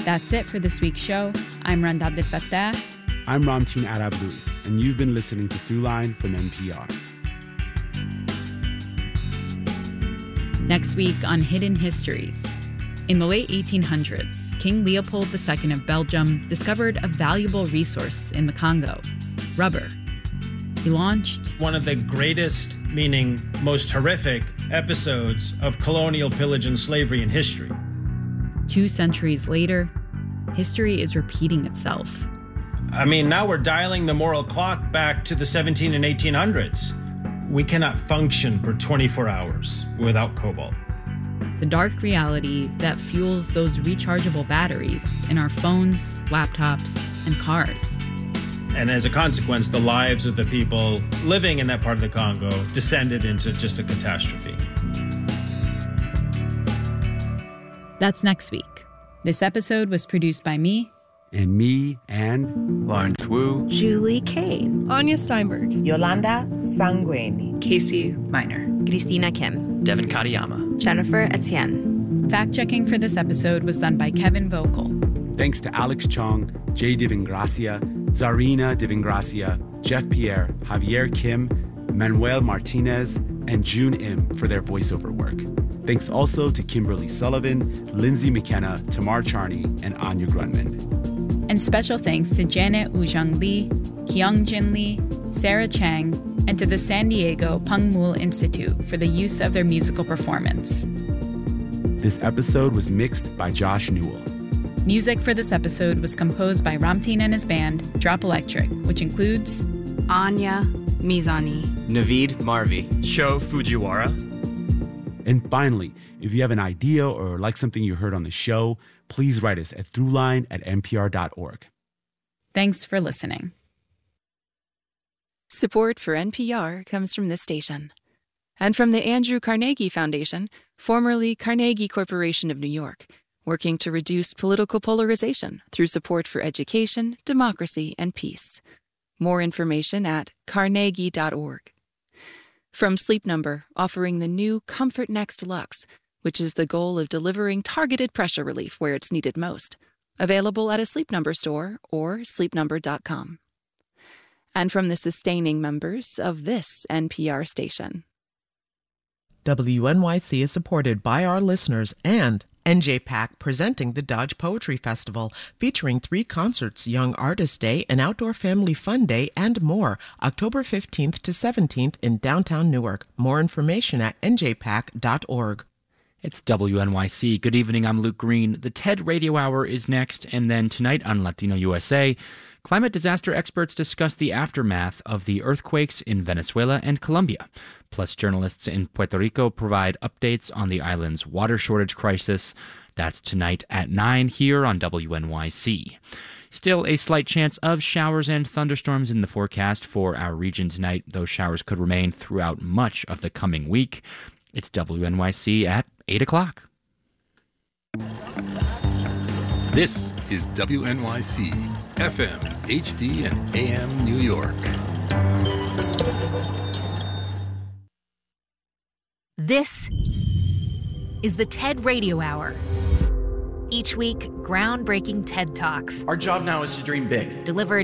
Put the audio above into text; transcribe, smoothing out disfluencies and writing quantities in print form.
That's it for this week's show. I'm Randa Abdel Fattah. I'm Ramtin Arablouei, and you've been listening to Throughline from NPR. Next week on Hidden Histories. In the late 1800s, King Leopold II of Belgium discovered a valuable resource in the Congo, rubber. He launched one of the greatest, meaning most horrific, episodes of colonial pillage and slavery in history. 2 centuries later, history is repeating itself. I mean, now we're dialing the moral clock back to the 17 and 1800s. We cannot function for 24 hours without cobalt. The dark reality that fuels those rechargeable batteries in our phones, laptops, and cars. And as a consequence, the lives of the people living in that part of the Congo descended into just a catastrophe. That's next week. This episode was produced by me. And me, and Lawrence Wu, Julie Kane, Anya Steinberg, Yolanda Sangweni, Casey Miner, Christina Kim, Devin Katayama, Jennifer Etienne. Fact-checking for this episode was done by Kevin Vogel. thanks to Alex Chong, Jay Divingracia, Zarina Divingracia, Jeff Pierre, Javier Kim, Manuel Martinez, and June Im for their voiceover work. Thanks also to Kimberly Sullivan, Lindsay McKenna, Tamar Charney, and Anya Grunman. And special thanks to Janet Woo-Jung Lee, Kyung-Jin Lee, Sarah Chang, and to the San Diego Peng Mul Institute for the use of their musical performance. This episode was mixed by Josh Newell. Music for this episode was composed by Ramtin and his band, Drop Electric, which includes Anya Mizani, Naveed Marvi, Sho Fujiwara. And finally, if you have an idea or like something you heard on the show, please write us at throughline@npr.org. Thanks for listening. Support for NPR comes from this station and from the Andrew Carnegie Foundation, formerly Carnegie Corporation of New York, working to reduce political polarization through support for education, democracy, and peace. More information at carnegie.org. From Sleep Number, offering the new Comfort Next Luxe, which is the goal of delivering targeted pressure relief where it's needed most. Available at a Sleep Number store or sleepnumber.com. And from the sustaining members of this NPR station. WNYC is supported by our listeners and NJPAC presenting the Dodge Poetry Festival, featuring 3 concerts, Young Artist Day, an Outdoor Family Fun Day, and more, October 15th to 17th in downtown Newark. More information at njpac.org. It's WNYC. Good evening, I'm Luke Green. The TED Radio Hour is next, and then tonight on Latino USA, climate disaster experts discuss the aftermath of the earthquakes in Venezuela and Colombia. Plus, journalists in Puerto Rico provide updates on the island's water shortage crisis. That's tonight at 9 here on WNYC. Still a slight chance of showers and thunderstorms in the forecast for our region tonight. Those showers could remain throughout much of the coming week. It's WNYC at 8 o'clock. This is WNYC, FM, HD, and AM New York. This is the TED Radio Hour. Each week, groundbreaking TED Talks. Our job now is to dream big. Delivered